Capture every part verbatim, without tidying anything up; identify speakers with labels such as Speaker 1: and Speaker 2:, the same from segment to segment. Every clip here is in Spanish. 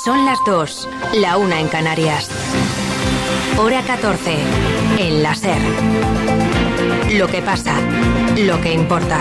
Speaker 1: Son las dos, la una en Canarias. Hora catorce, en la SER. Lo que pasa, lo que importa.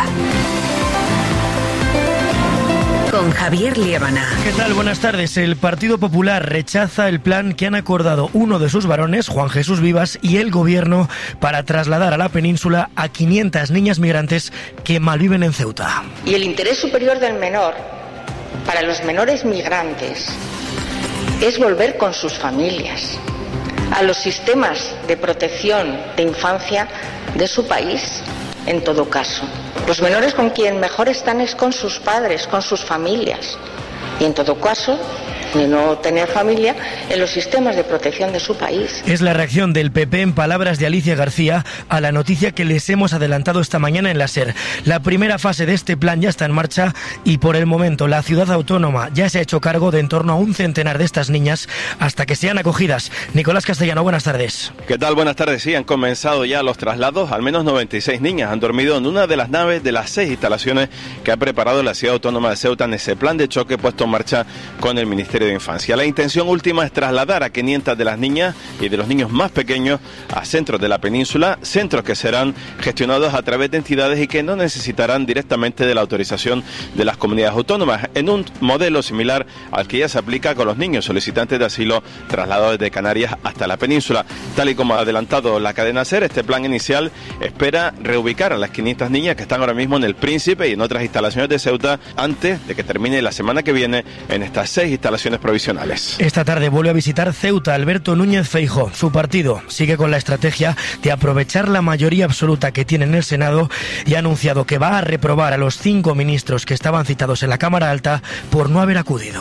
Speaker 1: Con Javier Liébana.
Speaker 2: ¿Qué tal? Buenas tardes. El Partido Popular rechaza el plan que han acordado uno de sus varones, Juan Jesús Vivas, y el Gobierno para trasladar a la península a quinientas niñas migrantes que malviven en Ceuta.
Speaker 3: Y el interés superior del menor, para los menores migrantes, es volver con sus familias a los sistemas de protección de infancia de su país, en todo caso. Los menores con quien mejor están es con sus padres, con sus familias. Y en todo caso, de no tener familia, en los sistemas de protección de su país.
Speaker 2: Es la reacción del P P, en palabras de Alicia García, a la noticia que les hemos adelantado esta mañana en la SER. La primera fase de este plan ya está en marcha y por el momento la ciudad autónoma ya se ha hecho cargo de en torno a un centenar de estas niñas hasta que sean acogidas. Nicolás Castellano, buenas tardes.
Speaker 4: ¿Qué tal? Buenas tardes. Sí, han comenzado ya los traslados. Al menos noventa y seis niñas han dormido en una de las naves de las seis instalaciones que ha preparado la ciudad autónoma de Ceuta en ese plan de choque puesto en marcha con el Ministerio de Infancia. La intención última es trasladar a quinientas de las niñas y de los niños más pequeños a centros de la península, centros que serán gestionados a través de entidades y que no necesitarán directamente de la autorización de las comunidades autónomas, en un modelo similar al que ya se aplica con los niños solicitantes de asilo trasladados desde Canarias hasta la península. Tal y como ha adelantado la cadena SER, este plan inicial espera reubicar a las quinientas niñas que están ahora mismo en el Príncipe y en otras instalaciones de Ceuta antes de que termine la semana que viene en estas seis instalaciones provisionales.
Speaker 2: Esta tarde vuelve a visitar Ceuta Alberto Núñez Feijóo. Su partido sigue con la estrategia de aprovechar la mayoría absoluta que tiene en el Senado y ha anunciado que va a reprobar a los cinco ministros que estaban citados en la Cámara Alta por no haber acudido.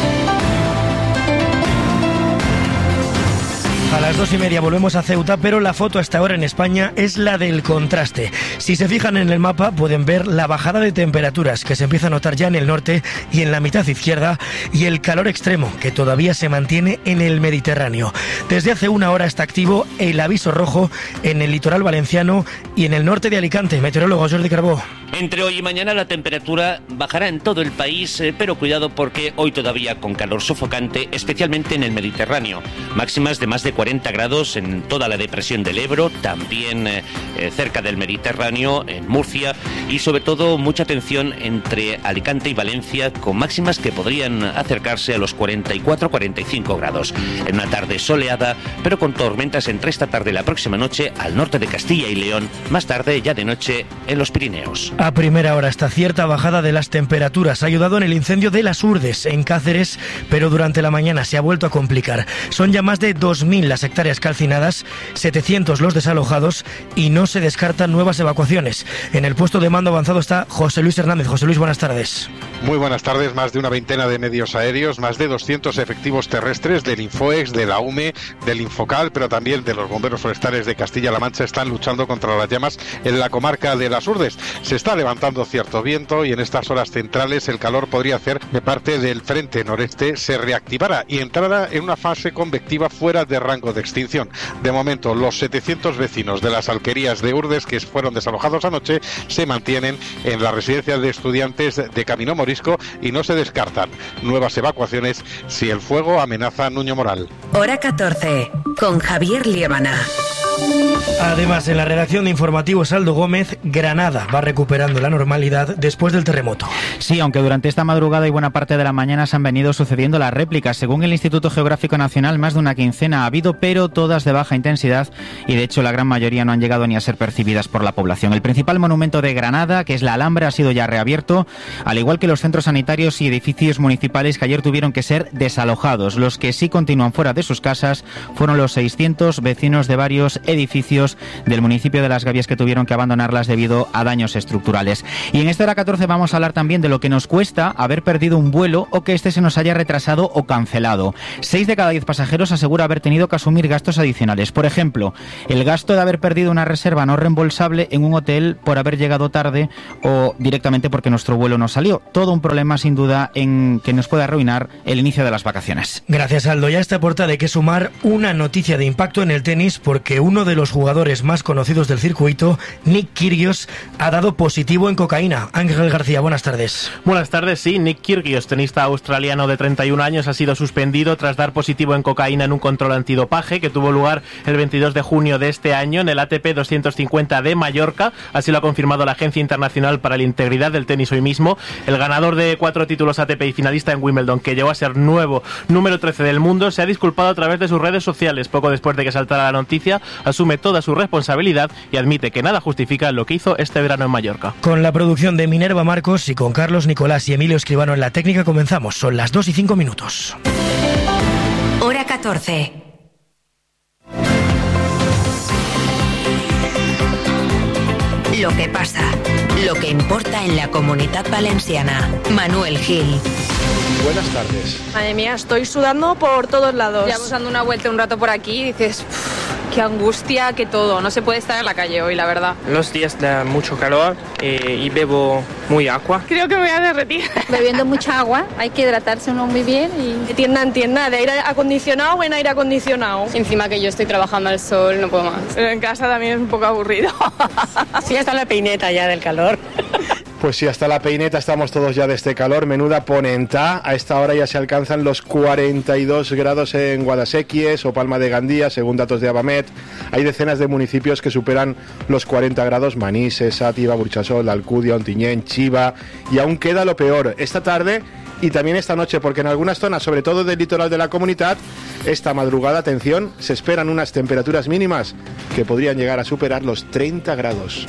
Speaker 2: A las dos y media volvemos a Ceuta, pero la foto hasta ahora en España es la del contraste. Si se fijan en el mapa pueden ver la bajada de temperaturas que se empieza a notar ya en el norte y en la mitad izquierda y el calor extremo que todavía se mantiene en el Mediterráneo. Desde hace una hora está activo el aviso rojo en el litoral valenciano y en el norte de Alicante. Meteorólogo Jordi Carbó.
Speaker 5: Entre hoy y mañana la temperatura bajará en todo el país, eh, pero cuidado porque hoy todavía con calor sofocante, especialmente en el Mediterráneo. Máximas de más de cuarenta grados en toda la depresión del Ebro, también eh, cerca del Mediterráneo, en Murcia, y sobre todo mucha atención entre Alicante y Valencia, con máximas que podrían acercarse a los cuarenta y cuatro a cuarenta y cinco grados. En una tarde soleada, pero con tormentas entre esta tarde y la próxima noche al norte de Castilla y León, más tarde ya de noche en los Pirineos.
Speaker 2: A primera hora esta cierta bajada de las temperaturas ha ayudado en el incendio de Las Urdes, en Cáceres, pero durante la mañana se ha vuelto a complicar. Son ya más de dos mil las hectáreas calcinadas, setecientos los desalojados y no se descartan nuevas evacuaciones. En el puesto de mando avanzado está José Luis Hernández. José Luis, buenas tardes.
Speaker 6: Muy buenas tardes. Más de una veintena de medios aéreos, más de doscientos efectivos terrestres del Infoex, de la U M E, del Infocal, pero también de los bomberos forestales de Castilla-La Mancha están luchando contra las llamas en la comarca de Las Urdes. Se está levantando cierto viento y en estas horas centrales el calor podría hacer que parte del frente noreste se reactivara y entrara en una fase convectiva fuera de rango de extinción. De momento, los setecientos vecinos de las alquerías de Urdes que fueron desalojados anoche se mantienen en las residencias de estudiantes de Camino Morisco y no se descartan nuevas evacuaciones si el fuego amenaza a Nuño Moral.
Speaker 1: Hora catorce, con Javier Liébana.
Speaker 2: Además, en la redacción de informativos Aldo Gómez, Granada va recuperando la normalidad después del terremoto.
Speaker 7: Sí, aunque durante esta madrugada y buena parte de la mañana se han venido sucediendo las réplicas. Según el Instituto Geográfico Nacional, más de una quincena ha habido, pero todas de baja intensidad y de hecho la gran mayoría no han llegado ni a ser percibidas por la población. El principal monumento de Granada, que es la Alhambra, ha sido ya reabierto, al igual que los centros sanitarios y edificios municipales que ayer tuvieron que ser desalojados. Los que sí continúan fuera de sus casas fueron los seiscientos vecinos de varios edificios del municipio de Las Gavias que tuvieron que abandonarlas debido a daños estructurales. Y en esta hora catorce vamos a hablar también de lo que nos cuesta haber perdido un vuelo o que este se nos haya retrasado o cancelado. Seis de cada diez pasajeros asegura haber tenido que asumir gastos adicionales. Por ejemplo, el gasto de haber perdido una reserva no reembolsable en un hotel por haber llegado tarde o directamente porque nuestro vuelo no salió. Todo un problema sin duda en que nos puede arruinar el inicio de las vacaciones.
Speaker 2: Gracias, Aldo. Ya a esta portada hay que sumar una noticia de impacto en el tenis porque un uno de los jugadores más conocidos del circuito, Nick Kyrgios, ha dado positivo en cocaína. Ángel García, buenas tardes.
Speaker 8: Buenas tardes, sí. Nick Kyrgios, tenista australiano de treinta y un años, ha sido suspendido tras dar positivo en cocaína en un control antidopaje que tuvo lugar el veintidós de junio de este año en el A T P doscientos cincuenta de Mallorca. Así lo ha confirmado la Agencia Internacional para la Integridad del Tenis hoy mismo. El ganador de cuatro títulos A T P y finalista en Wimbledon, que llegó a ser nuevo número trece del mundo, se ha disculpado a través de sus redes sociales. Poco después de que saltara la noticia, asume toda su responsabilidad y admite que nada justifica lo que hizo este verano en Mallorca.
Speaker 2: Con la producción de Minerva Marcos y con Carlos Nicolás y Emilio Escribano en la técnica comenzamos. Son las dos y cinco minutos.
Speaker 1: Hora catorce. Lo que pasa, lo que importa en la Comunitat Valenciana. Manuel Gil.
Speaker 9: Buenas tardes.
Speaker 10: Madre mía, estoy sudando por todos lados.
Speaker 11: Llevamos dando una vuelta un rato por aquí y dices, qué angustia, que todo. No se puede estar en la calle hoy, la verdad.
Speaker 12: Los días de mucho calor eh, y bebo muy agua.
Speaker 10: Creo que me voy a derretir.
Speaker 13: Bebiendo mucha agua, hay que hidratarse uno muy bien. Y
Speaker 10: de tienda en tienda, de aire acondicionado o en aire acondicionado.
Speaker 11: Encima que yo estoy trabajando al sol, no puedo más.
Speaker 10: Pero en casa también es un poco aburrido.
Speaker 14: Sí, hasta la peineta ya del calor.
Speaker 9: Pues sí, hasta la peineta estamos todos ya de este calor. Menuda ponenta. A esta hora ya se alcanzan los cuarenta y dos grados en Guadasséquies o Palma de Gandía, según datos de Abamet. Hay decenas de municipios que superan los cuarenta grados: Manises, Sátiva, Burchasol, Alcudia, Ontinyent, Chiva. Y aún queda lo peor. Esta tarde y también esta noche, porque en algunas zonas, sobre todo del litoral de la Comunitat, esta madrugada, atención, se esperan unas temperaturas mínimas que podrían llegar a superar los treinta grados.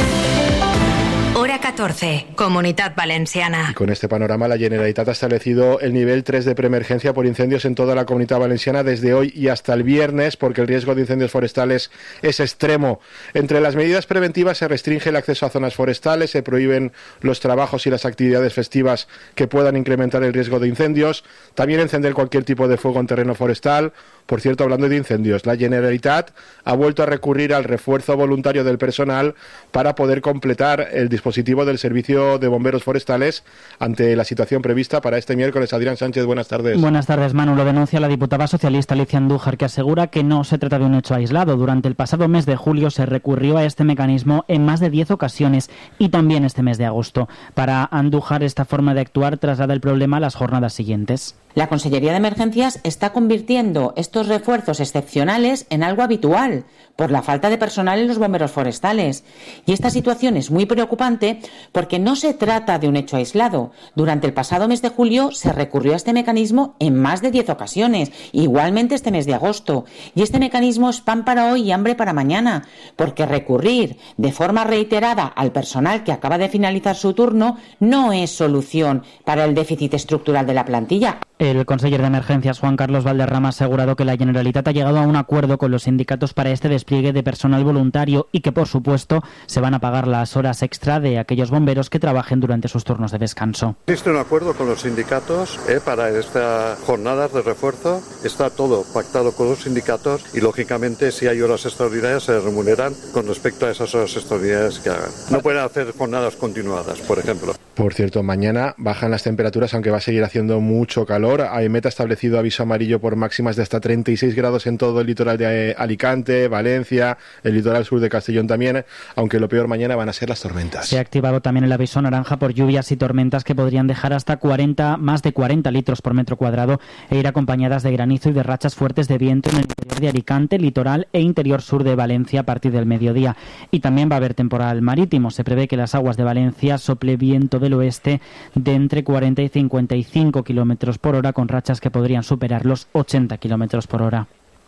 Speaker 1: Hora catorce, Comunitat Valenciana.
Speaker 9: Y con este panorama, la Generalitat ha establecido el nivel tres de preemergencia por incendios en toda la Comunitat Valenciana desde hoy y hasta el viernes, porque el riesgo de incendios forestales es extremo. Entre las medidas preventivas se restringe el acceso a zonas forestales, se prohíben los trabajos y las actividades festivas que puedan incrementar el riesgo de incendios, también encender cualquier tipo de fuego en terreno forestal. Por cierto, hablando de incendios, la Generalitat ha vuelto a recurrir al refuerzo voluntario del personal para poder completar el dispositivo del Servicio de Bomberos Forestales ante la situación prevista para este miércoles. Adrián Sánchez, buenas tardes.
Speaker 15: Buenas tardes, Manu. Lo denuncia la diputada socialista Alicia Andújar, que asegura que no se trata de un hecho aislado. Durante el pasado mes de julio se recurrió a este mecanismo en más de diez ocasiones y también este mes de agosto. Para Andújar, esta forma de actuar traslada el problema a las jornadas siguientes.
Speaker 16: La Consellería de Emergencias está convirtiendo estos refuerzos excepcionales en algo habitual por la falta de personal en los bomberos forestales. Y esta situación es muy preocupante porque no se trata de un hecho aislado. Durante el pasado mes de julio se recurrió a este mecanismo en más de diez ocasiones, igualmente este mes de agosto. Y este mecanismo es pan para hoy y hambre para mañana, porque recurrir de forma reiterada al personal que acaba de finalizar su turno no es solución para el déficit estructural de la plantilla.
Speaker 15: El conseller de Emergencias, Juan Carlos Valderrama, ha asegurado que la Generalitat ha llegado a un acuerdo con los sindicatos para este despliegue de personal voluntario y que, por supuesto, se van a pagar las horas extra de aquellos bomberos que trabajen durante sus turnos de descanso.
Speaker 17: Existe un acuerdo con los sindicatos eh, para estas jornadas de refuerzo. Está todo pactado con los sindicatos y, lógicamente, si hay horas extraordinarias, se remuneran con respecto a esas horas extraordinarias que hagan. No pueden hacer jornadas continuadas, por ejemplo.
Speaker 9: Por cierto, mañana bajan las temperaturas, aunque va a seguir haciendo mucho calor. AEMET ha establecido aviso amarillo por máximas de hasta treinta y seis grados en todo el litoral de Alicante, Valencia, el litoral sur de Castellón también, aunque lo peor mañana van a ser las tormentas.
Speaker 15: Se ha activado también el aviso naranja por lluvias y tormentas que podrían dejar hasta cuarenta, más de cuarenta litros por metro cuadrado e ir acompañadas de granizo y de rachas fuertes de viento en el interior de Alicante, litoral e interior sur de Valencia a partir del mediodía. Y también va a haber temporal marítimo. Se prevé que las aguas de Valencia sople viento del oeste de entre cuarenta y cincuenta y cinco kilómetros por hora, con rachas que podrían superar los ochenta kilómetros por hora.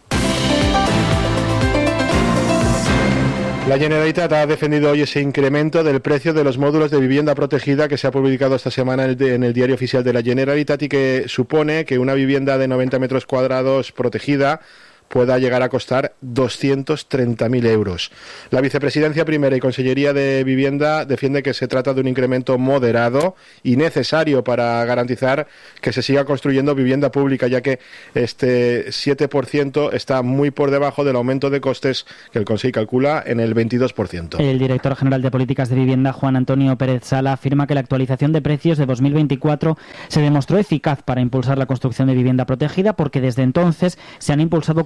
Speaker 9: La Generalitat ha defendido hoy ese incremento del precio de los módulos de vivienda protegida que se ha publicado esta semana en el Diario Oficial de la Generalitat y que supone que una vivienda de noventa metros cuadrados protegida pueda llegar a costar doscientos treinta mil euros. La Vicepresidencia Primera y Consellería de Vivienda defiende que se trata de un incremento moderado y necesario para garantizar que se siga construyendo vivienda pública, ya que este siete por ciento está muy por debajo del aumento de costes que el Consejo calcula en el veintidós por ciento.
Speaker 15: El director general de Políticas de Vivienda, Juan Antonio Pérez Sala, afirma que la actualización de precios de dos mil veinticuatro se demostró eficaz para impulsar la construcción de vivienda protegida, porque desde entonces se han impulsado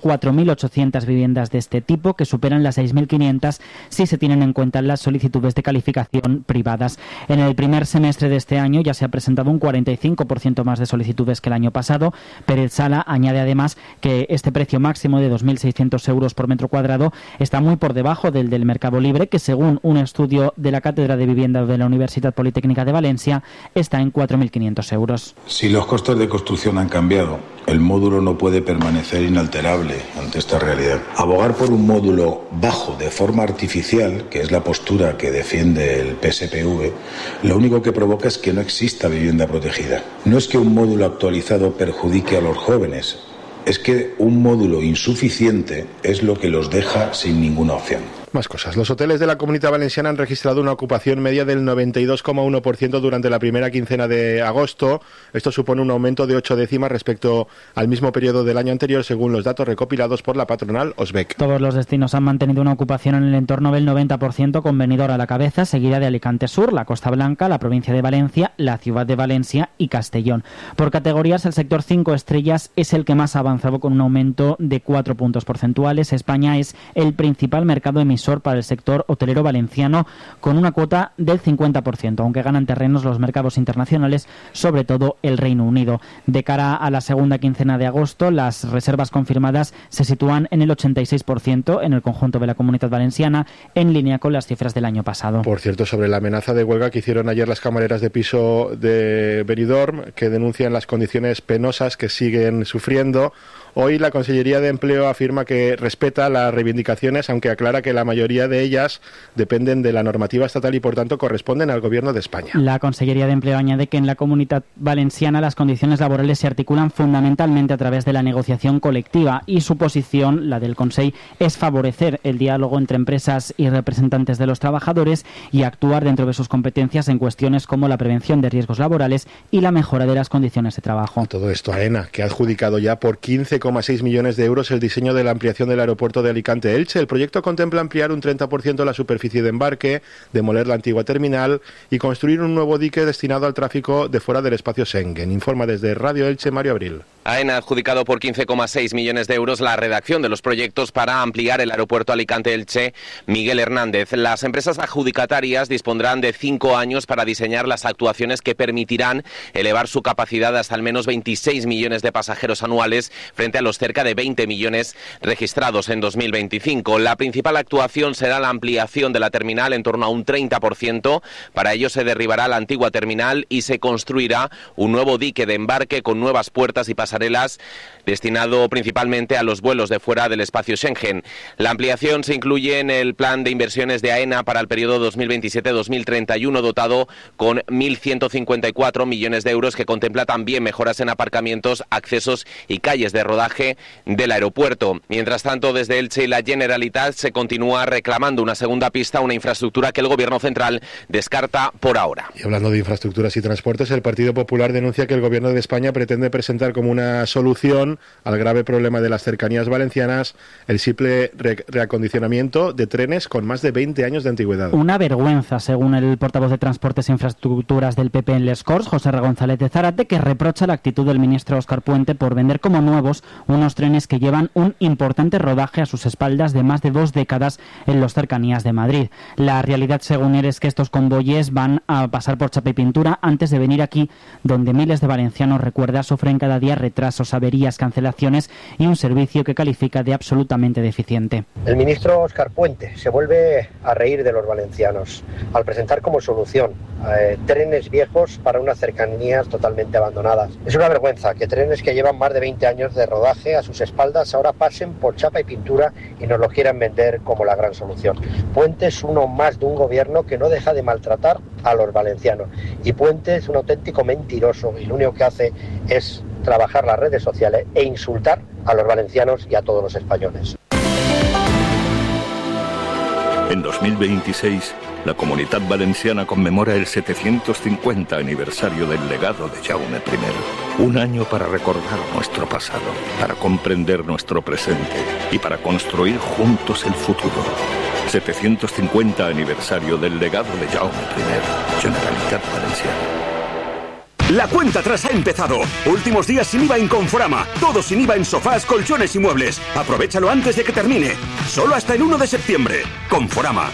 Speaker 15: cuatro mil ochocientas viviendas de este tipo, que superan las seis mil quinientas si se tienen en cuenta las solicitudes de calificación privadas. En el primer semestre de este año ya se ha presentado un cuarenta y cinco por ciento más de solicitudes que el año pasado. Pérez Sala añade además que este precio máximo de dos mil seiscientos euros por metro cuadrado está muy por debajo del del mercado libre, que según un estudio de la Cátedra de Vivienda de la Universidad Politécnica de Valencia está en cuatro mil quinientos euros.
Speaker 18: Si los costos de construcción han cambiado, el módulo no puede permanecer inalterable ante esta realidad. Abogar por un módulo bajo de forma artificial, que es la postura que defiende el P S P V, lo único que provoca es que no exista vivienda protegida. No es que un módulo actualizado perjudique a los jóvenes, es que un módulo insuficiente es lo que los deja sin ninguna opción.
Speaker 9: Más cosas. Los hoteles de la Comunidad Valenciana han registrado una ocupación media del noventa y dos coma uno por ciento durante la primera quincena de agosto. Esto supone un aumento de ocho décimas respecto al mismo periodo del año anterior, según los datos recopilados por la patronal Osbec.
Speaker 15: Todos los destinos han mantenido una ocupación en el entorno del noventa por ciento, con Benidorm a la cabeza, seguida de Alicante Sur, la Costa Blanca, la provincia de Valencia, la ciudad de Valencia y Castellón. Por categorías, el sector cinco estrellas es el que más ha avanzado, con un aumento de cuatro puntos porcentuales. España es el principal mercado emisor para el sector hotelero valenciano, con una cuota del cincuenta por ciento, aunque ganan terrenos los mercados internacionales, sobre todo el Reino Unido. De cara a la segunda quincena de agosto, las reservas confirmadas se sitúan en el ochenta y seis por ciento en el conjunto de la Comunidad Valenciana, en línea con las cifras del año pasado.
Speaker 9: Por cierto, sobre la amenaza de huelga que hicieron ayer las camareras de piso de Benidorm, que denuncian las condiciones penosas que siguen sufriendo, hoy la Consellería de Empleo afirma que respeta las reivindicaciones, aunque aclara que la mayoría de ellas dependen de la normativa estatal y por tanto corresponden al Gobierno de España.
Speaker 15: La Consellería de Empleo añade que en la Comunidad Valenciana las condiciones laborales se articulan fundamentalmente a través de la negociación colectiva, y su posición, la del Consell, es favorecer el diálogo entre empresas y representantes de los trabajadores y actuar dentro de sus competencias en cuestiones como la prevención de riesgos laborales y la mejora de las condiciones de trabajo.
Speaker 9: Todo esto AENA, que ha adjudicado ya por quince coma seis millones de euros el diseño de la ampliación del aeropuerto de Alicante-Elche. El proyecto contempla ampliar un treinta por ciento la superficie de embarque, demoler la antigua terminal y construir un nuevo dique destinado al tráfico de fuera del espacio Schengen. Informa desde Radio Elche, Mario Abril.
Speaker 19: AENA ha adjudicado por quince coma seis millones de euros la redacción de los proyectos para ampliar el aeropuerto Alicante-Elche Miguel Hernández. Las empresas adjudicatarias dispondrán de cinco años para diseñar las actuaciones que permitirán elevar su capacidad hasta al menos veintiséis millones de pasajeros anuales, frente a los cerca de veinte millones registrados en dos mil veinticinco. La principal actuación será la ampliación de la terminal en torno a un treinta por ciento. Para ello se derribará la antigua terminal y se construirá un nuevo dique de embarque con nuevas puertas y pasarelas, destinado principalmente a los vuelos de fuera del espacio Schengen. La ampliación se incluye en el plan de inversiones de AENA para el periodo dos mil veintisiete a dos mil treinta y uno, dotado con mil ciento cincuenta y cuatro millones de euros, que contempla también mejoras en aparcamientos, accesos y calles de rodaje del aeropuerto. Mientras tanto, desde Elche y la Generalitat se continúa reclamando una segunda pista, una infraestructura que el Gobierno central descarta por ahora.
Speaker 9: Y hablando de infraestructuras y transportes, el Partido Popular denuncia que el Gobierno de España pretende presentar como una solución al grave problema de las cercanías valencianas el simple re- reacondicionamiento de trenes con más de veinte años de antigüedad.
Speaker 15: Una vergüenza, según el portavoz de Transportes e Infraestructuras del P P en Les Corts, José R. González de Zárate, que reprocha la actitud del ministro Óscar Puente por vender como nuevos unos trenes que llevan un importante rodaje a sus espaldas de más de dos décadas en las cercanías de Madrid. La realidad, según él, es que estos convoyes van a pasar por chapa y pintura antes de venir aquí, donde miles de valencianos, recuerda, sufren cada día retrasos, averías, cancelaciones y un servicio que califica de absolutamente deficiente.
Speaker 20: El ministro Óscar Puente se vuelve a reír de los valencianos al presentar como solución eh, trenes viejos para unas cercanías totalmente abandonadas. Es una vergüenza que trenes que llevan más de veinte años de rodaje a sus espaldas ahora pasen por chapa y pintura y nos lo quieran vender como la gran solución. Puente es uno más de un gobierno que no deja de maltratar a los valencianos, y Puente es un auténtico mentiroso y lo único que hace es trabajar las redes sociales e insultar a los valencianos y a todos los españoles.
Speaker 21: En dos mil veintiséis, la Comunitat Valenciana conmemora el setecientos cincuenta aniversario del legado de Jaume primero. Un año para recordar nuestro pasado, para comprender nuestro presente y para construir juntos el futuro. setecientos cincuenta aniversario del legado de Jaume primero, Generalitat Valenciana.
Speaker 3: La cuenta atrás ha empezado. Últimos días sin I V A en Conforama. Todo sin I V A en sofás, colchones y muebles. Aprovechalo antes de que termine. Solo hasta el uno de septiembre. Conforama.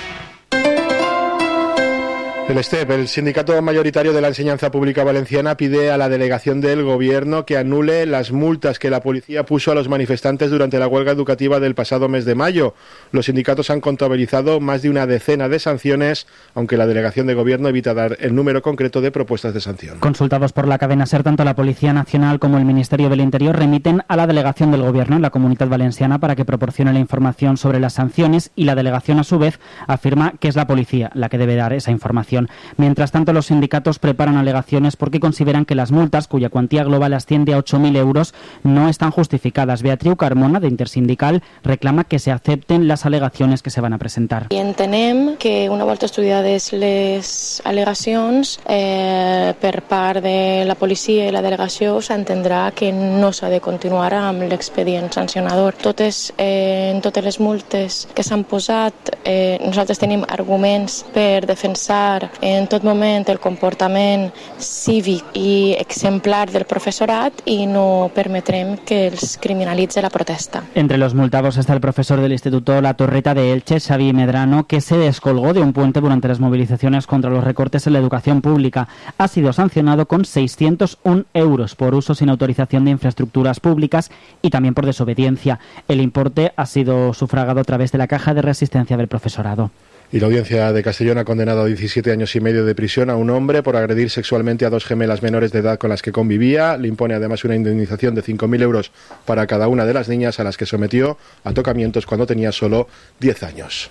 Speaker 9: El STEP, el sindicato mayoritario de la enseñanza pública valenciana, pide a la delegación del Gobierno que anule las multas que la policía puso a los manifestantes durante la huelga educativa del pasado mes de mayo. Los sindicatos han contabilizado más de una decena de sanciones, aunque la delegación de Gobierno evita dar el número concreto de propuestas de sanción.
Speaker 15: Consultados por la cadena SER, tanto la Policía Nacional como el Ministerio del Interior remiten a la delegación del Gobierno en la Comunidad Valenciana para que proporcione la información sobre las sanciones, y la delegación, a su vez, afirma que es la policía la que debe dar esa información. Mientras tanto, los sindicatos preparan alegaciones porque consideran que las multas, cuya cuantía global asciende a ocho mil euros, no están justificadas. Beatriu Carmona, de Intersindical, reclama que se acepten las alegaciones que se van a presentar.
Speaker 22: I entenem que una volta estudiades les al·legacions eh, per part de la policia i la delegació, s'entendrà que no s'ha de continuar amb l'expedient sancionador. Totes, eh, en totes les multes que s'han posat, eh, nosaltres tenim arguments per defensar en tot moment el comportament cívic i exemplar del profesorat i no permetrem que els criminalitze la protesta.
Speaker 15: Entre los multados está el profesor del Instituto La Torreta de Elche, Xavi Medrano, que se descolgó de un puente durante las movilizaciones contra los recortes en la educación pública. Ha sido sancionado con seiscientos un euros por uso sin autorización de infraestructuras públicas y también por desobediencia. El importe ha sido sufragado a través de la caja de resistencia del profesorado.
Speaker 9: Y la audiencia de Castellón ha condenado a diecisiete años y medio de prisión a un hombre por agredir sexualmente a dos gemelas menores de edad con las que convivía. Le impone además una indemnización de cinco mil euros para cada una de las niñas a las que sometió a tocamientos cuando tenía solo diez años.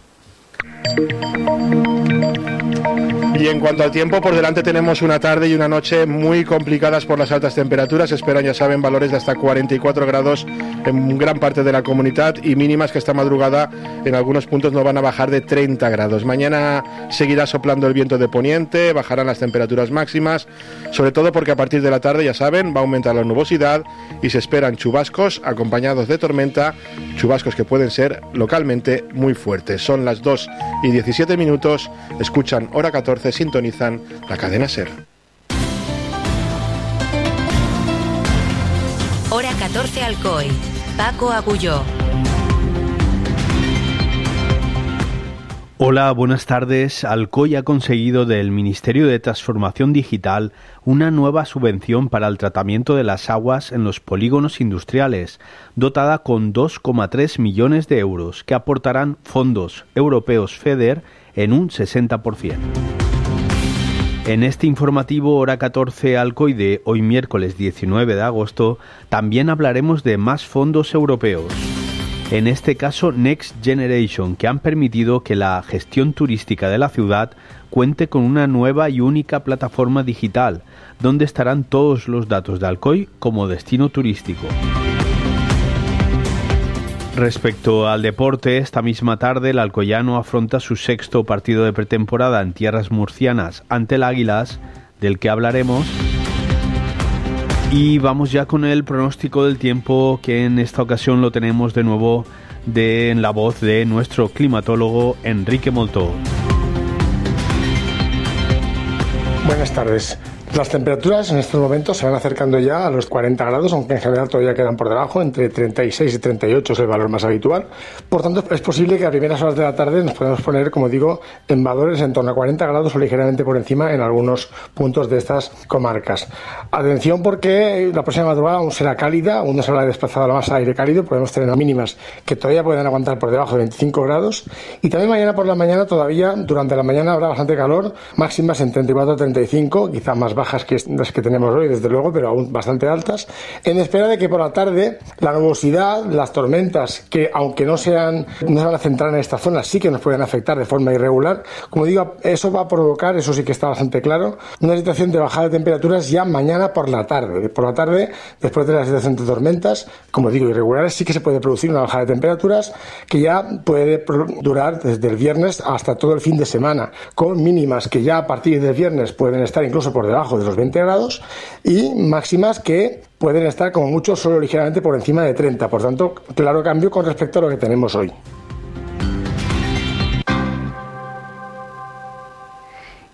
Speaker 9: Y en cuanto al tiempo, por delante tenemos una tarde y una noche muy complicadas por las altas temperaturas. Esperan, ya saben, valores de hasta cuarenta y cuatro grados en gran parte de la comunidad y mínimas que esta madrugada en algunos puntos no van a bajar de treinta grados. Mañana seguirá soplando el viento de poniente, bajarán las temperaturas máximas, sobre todo porque a partir de la tarde, ya saben, va a aumentar la nubosidad y se esperan chubascos acompañados de tormenta, chubascos que pueden ser localmente muy fuertes. Son las dos y diecisiete minutos, escuchan Hora catorce, sintonizan la cadena SER.
Speaker 1: Hora catorce, Alcoy. Paco Agulló.
Speaker 23: Hola, buenas tardes. Alcoy ha conseguido del Ministerio de Transformación Digital una nueva subvención para el tratamiento de las aguas en los polígonos industriales, dotada con dos coma tres millones de euros, que aportarán fondos europeos FEDER en un sesenta por ciento. En este informativo Hora catorce Alcoy de hoy miércoles diecinueve de agosto también hablaremos de más fondos europeos. En este caso Next Generation, que han permitido que la gestión turística de la ciudad cuente con una nueva y única plataforma digital, donde estarán todos los datos de Alcoy como destino turístico. Respecto al deporte, esta misma tarde el alcoyano afronta su sexto partido de pretemporada en tierras murcianas ante el Águilas, del que hablaremos. Y vamos ya con el pronóstico del tiempo, que en esta ocasión lo tenemos de nuevo de, en la voz de nuestro climatólogo Enrique Moltó.
Speaker 24: Buenas tardes. Las temperaturas en estos momentos se van acercando ya a los cuarenta grados, aunque en general todavía quedan por debajo, entre treinta y seis y treinta y ocho es el valor más habitual. Por tanto, es posible que a primeras horas de la tarde nos podamos poner, como digo, en valores en torno a cuarenta grados o ligeramente por encima en algunos puntos de estas comarcas. Atención, porque la próxima madrugada aún será cálida, aún no se habrá desplazado la masa de aire cálido, podemos tener mínimas que todavía pueden aguantar por debajo de veinticinco grados, y también mañana por la mañana todavía, durante la mañana habrá bastante calor, máximas en treinta y cuatro a treinta y cinco, quizá más bajas bajas que las que tenemos hoy, desde luego, pero aún bastante altas, en espera de que por la tarde la nubosidad, las tormentas, que aunque no sean, no se van a centrar en esta zona, sí que nos pueden afectar de forma irregular. Como digo, eso va a provocar, eso sí que está bastante claro, una situación de bajada de temperaturas ya mañana por la tarde. Por la tarde, después de la situación de tormentas, como digo, irregulares, sí que se puede producir una bajada de temperaturas que ya puede durar desde el viernes hasta todo el fin de semana, con mínimas que ya a partir del viernes pueden estar incluso por debajo de los veinte grados y máximas que pueden estar como mucho solo ligeramente por encima de treinta. Por tanto, claro cambio con respecto a lo que tenemos hoy.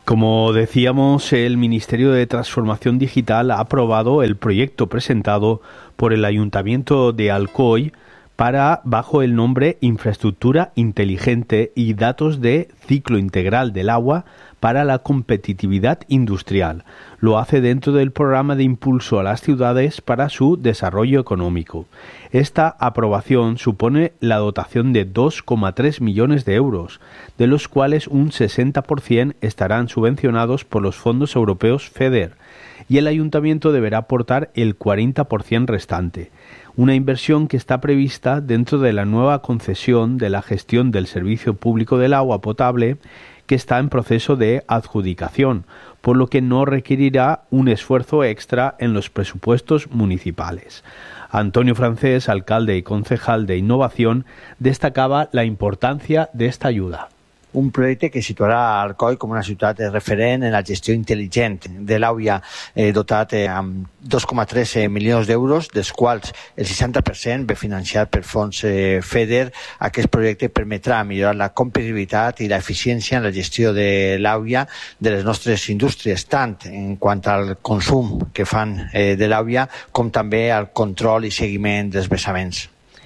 Speaker 23: Como decíamos, el Ministerio de Transformación Digital ha aprobado el proyecto presentado por el Ayuntamiento de Alcoy para, bajo el nombre Infraestructura Inteligente y Datos de Ciclo Integral del Agua para la Competitividad Industrial. Lo hace dentro del programa de impulso a las ciudades para su desarrollo económico. Esta aprobación supone la dotación de dos coma tres millones de euros, de los cuales un sesenta por ciento estarán subvencionados por los fondos europeos FEDER, y el ayuntamiento deberá aportar el cuarenta por ciento restante. Una inversión que está prevista dentro de la nueva concesión de la gestión del servicio público del agua potable, que está en proceso de adjudicación, por lo que no requerirá un esfuerzo extra en los presupuestos municipales. Antonio Francés, alcalde y concejal de Innovación, destacaba la importancia de esta ayuda.
Speaker 4: Un projecte que situarà Alcoi com una ciutat referent en la gestió intel·ligent de l'AUIA, eh, dotat eh, amb dos coma tres milions d'euros, dels quals el seixanta per cent ve financiat per fons eh, FEDER. Aquest projecte permetrà millorar la competitivitat i l'eficiència en la gestió de l'AUIA de les nostres indústries, tant en quant al consum que fan eh, de l'AUIA com també al control i seguiment dels vessaments.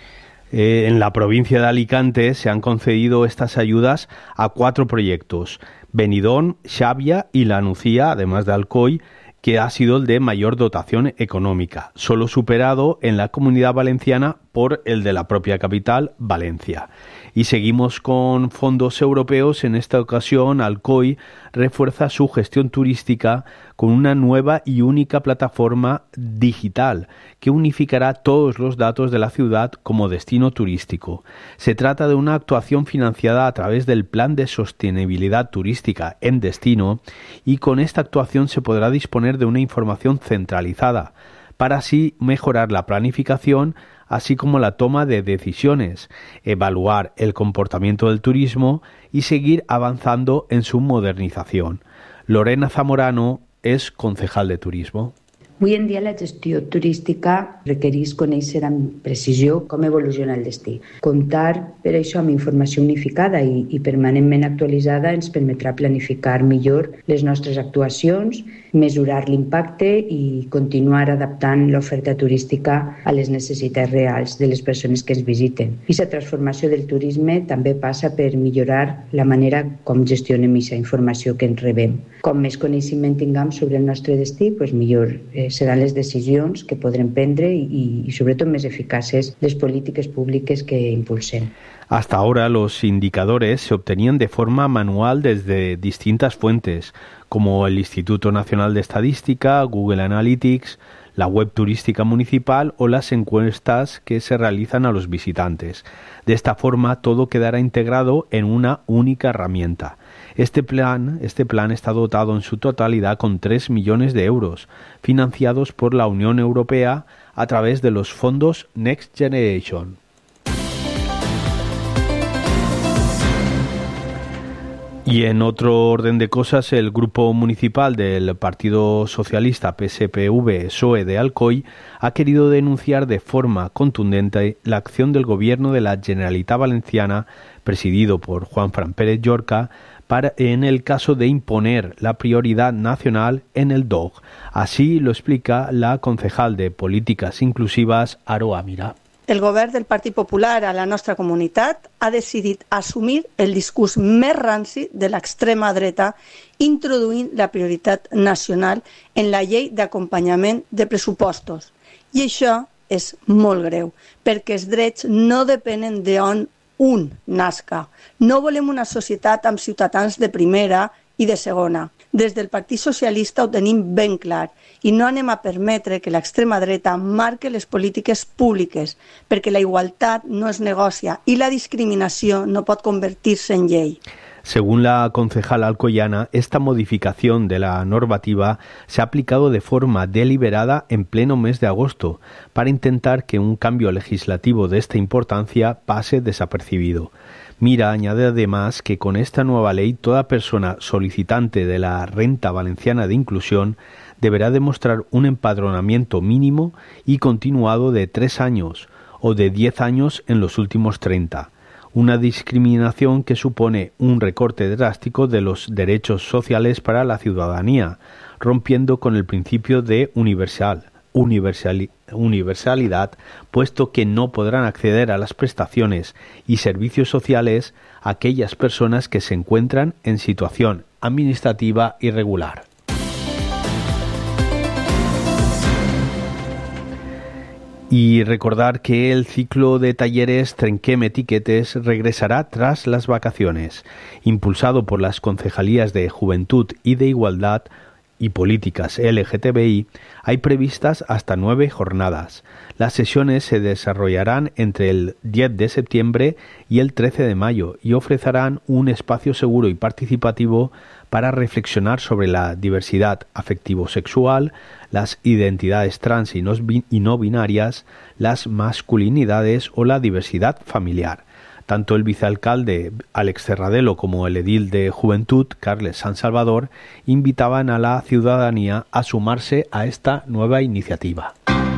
Speaker 23: Eh, en la provincia de Alicante se han concedido estas ayudas a cuatro proyectos: Benidorm, Xàbia y La Nucía, además de Alcoy, que ha sido el de mayor dotación económica, solo superado en la Comunidad Valenciana por el de la propia capital, Valencia. Y seguimos con fondos europeos. En esta ocasión, Alcoy refuerza su gestión turística con una nueva y única plataforma digital que unificará todos los datos de la ciudad como destino turístico. Se trata de una actuación financiada a través del Plan de Sostenibilidad Turística en Destino, y con esta actuación se podrá disponer de una información centralizada para así mejorar la planificación, así como la toma de decisiones, evaluar el comportamiento del turismo y seguir avanzando en su modernización. Lorena Zamorano es concejal de turismo.
Speaker 5: Avui en dia la gestió turística requereix conèixer amb precisió com evoluciona el destí. Comptar per això amb informació unificada i, i permanentment actualitzada ens permetrà planificar millor les nostres actuacions, mesurar l'impacte i continuar adaptant l'oferta turística a les necessitats reals de les persones que ens visiten. Aquesta transformació del turisme també passa per millorar la manera com gestionem aquesta informació que ens rebem. Com més coneixement tinguem sobre el nostre destí, pues millor eh, seran les decisions que podrem prendre i, y sobre todo más eficaces las políticas públicas que impulsen.
Speaker 23: Hasta ahora los indicadores se obtenían de forma manual desde distintas fuentes, como el Instituto Nacional de Estadística, Google Analytics, la web turística municipal o las encuestas que se realizan a los visitantes. De esta forma, todo quedará integrado en una única herramienta. Este plan, este plan está dotado en su totalidad con tres millones de euros, financiados por la Unión Europea a través de los fondos Next Generation. Y en otro orden de cosas, el grupo municipal del Partido Socialista P S P V P S O E de Alcoy ha querido denunciar de forma contundente la acción del gobierno de la Generalitat Valenciana, presidido por Juanfran Pérez Llorca, para, en el caso de imponer la prioridad nacional en el D O G. Así lo explica la concejal de Políticas Inclusivas, Aroa Mira.
Speaker 6: El govern del Partit Popular a la nostra comunitat ha decidit assumir el discurs més ranci de l'extrema dreta, introduint la prioritat nacional en la llei d'acompanyament de pressupostos. I això és molt greu, perquè els drets no depenen d'on un nasca. No volem una societat amb ciutadans de primera i de segona. Des del Partit Socialista ho tenim ben clar i no anem a permetre que l'extrema dreta marque les polítiques públiques, perquè la igualtat no es negocia i la discriminació no pot convertir-se en llei.
Speaker 23: Según la concejala alcoyana, esta modificación de la normativa se ha aplicado de forma deliberada en pleno mes de agosto para intentar que un cambio legislativo de esta importancia pase desapercibido. Mira añade además que con esta nueva ley toda persona solicitante de la Renta Valenciana de Inclusión deberá demostrar un empadronamiento mínimo y continuado de tres años o de diez años en los últimos treinta. una discriminación que supone un recorte drástico de los derechos sociales para la ciudadanía, rompiendo con el principio de universal, universali, universalidad, puesto que no podrán acceder a las prestaciones y servicios sociales aquellas personas que se encuentran en situación administrativa irregular. Y recordar que el ciclo de talleres Trenquem Etiquetes regresará tras las vacaciones. Impulsado por las concejalías de Juventud y de Igualdad y Políticas L G T B I, hay previstas hasta nueve jornadas. Las sesiones se desarrollarán entre el diez de septiembre y el trece de mayo y ofrecerán un espacio seguro y participativo para reflexionar sobre la diversidad afectivo-sexual, las identidades trans y no, y no binarias, las masculinidades o la diversidad familiar. Tanto el vicealcalde Alex Cerradelo como el edil de Juventud, Carles San Salvador, invitaban a la ciudadanía a sumarse a esta nueva iniciativa.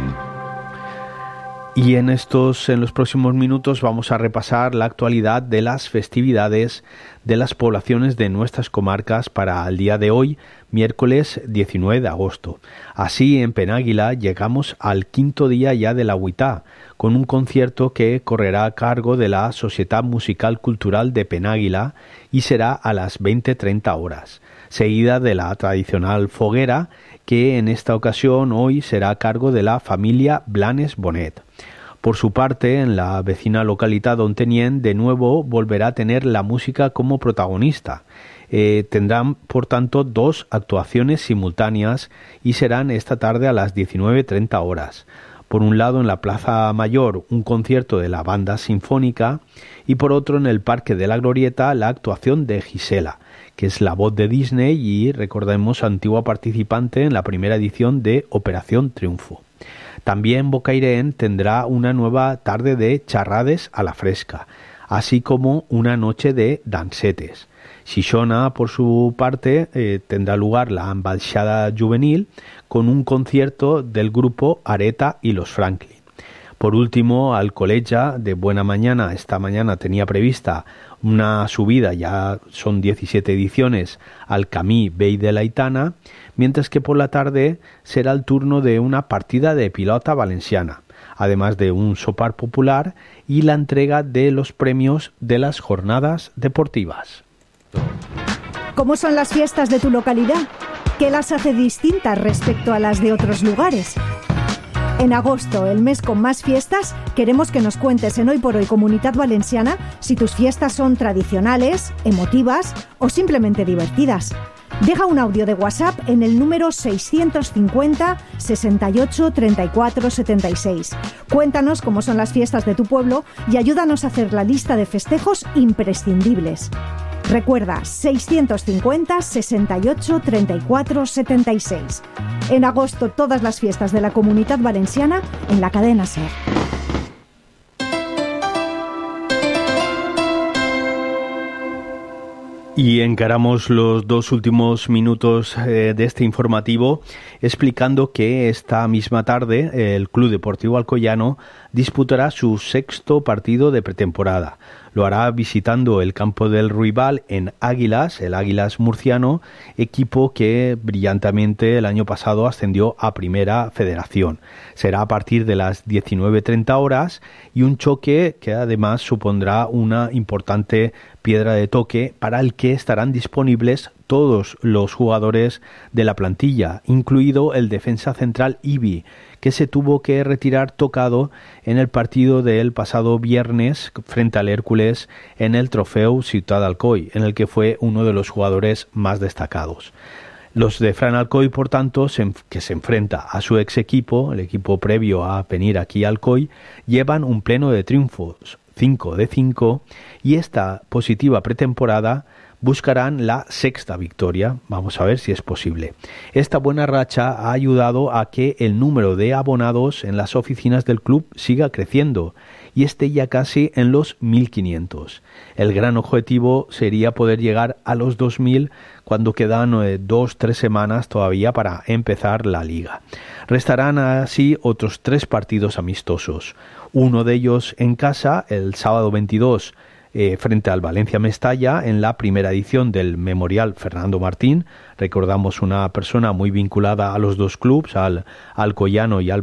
Speaker 23: Y en estos, en los próximos minutos vamos a repasar la actualidad de las festividades de las poblaciones de nuestras comarcas para el día de hoy, miércoles diecinueve de agosto. Así, en Penàguila llegamos al quinto día ya de la Huitá, con un concierto que correrá a cargo de la Societat Musical Cultural de Penàguila y será a las veinte treinta horas, seguida de la tradicional foguera, que en esta ocasión hoy será a cargo de la familia Blanes Bonet. Por su parte, en la vecina localidad d'Ontinyent, de nuevo volverá a tener la música como protagonista. Eh, tendrán, por tanto, dos actuaciones simultáneas y serán esta tarde a las diecinueve treinta horas. Por un lado, en la Plaza Mayor, un concierto de la banda sinfónica y por otro, en el Parque de la Glorieta, la actuación de Gisela, que es la voz de Disney y, recordemos, antigua participante en la primera edición de Operación Triunfo. También Bocairén tendrá una nueva tarde de charrades a la fresca, así como una noche de dansetes. Xixona, por su parte, eh, tendrá lugar la Ambaixada Juvenil con un concierto del grupo Areta y los Franklin. Por último, Alcoleja, de Buena Mañana, esta mañana tenía prevista una subida, ya son diecisiete ediciones, al Camí Vell de l'Aitana, mientras que por la tarde será el turno de una partida de pilota valenciana, además de un sopar popular y la entrega de los premios de las jornadas deportivas.
Speaker 2: ¿Cómo son las fiestas de tu localidad? ¿Qué las hace distintas respecto a las de otros lugares? En agosto, el mes con más fiestas, queremos que nos cuentes en Hoy por Hoy Comunitat Valenciana si tus fiestas son tradicionales, emotivas o simplemente divertidas. Deja un audio de WhatsApp en el número seiscientos cincuenta, sesenta y ocho, treinta y cuatro, setenta y seis. Cuéntanos cómo son las fiestas de tu pueblo y ayúdanos a hacer la lista de festejos imprescindibles. Recuerda, seiscientos cincuenta, sesenta y ocho, treinta y cuatro, setenta y seis. En agosto, todas las fiestas de la Comunitat Valenciana en la cadena SER.
Speaker 23: Y encaramos los dos últimos minutos eh, de este informativo explicando que esta misma tarde el Club Deportivo Alcoyano disputará su sexto partido de pretemporada. Lo hará visitando el campo del Ruibal en Águilas, el Águilas murciano, equipo que brillantemente el año pasado ascendió a Primera Federación. Será a partir de las diecinueve treinta horas y un choque que además supondrá una importante piedra de toque para el que estarán disponibles todos los jugadores de la plantilla, incluido el defensa central Ibi, que se tuvo que retirar tocado en el partido del pasado viernes frente al Hércules en el Trofeu Ciutat d'Alcoi, en el que fue uno de los jugadores más destacados. Los de Fran Alcoy, por tanto, se, que se enfrenta a su ex equipo, el equipo previo a venir aquí a Alcoy, llevan un pleno de triunfos, cinco de cinco, y esta positiva pretemporada buscarán la sexta victoria. Vamos a ver si es posible. Esta buena racha ha ayudado a que el número de abonados en las oficinas del club siga creciendo y esté ya casi en los mil quinientos. El gran objetivo sería poder llegar a los dos mil cuando quedan eh, dos, tres semanas todavía para empezar la liga. Restarán así otros tres partidos amistosos. Uno de ellos en casa, el sábado veintidós, eh, frente al Valencia Mestalla en la primera edición del Memorial Fernando Martín. Recordamos una persona muy vinculada a los dos clubes, al Alcoyano y al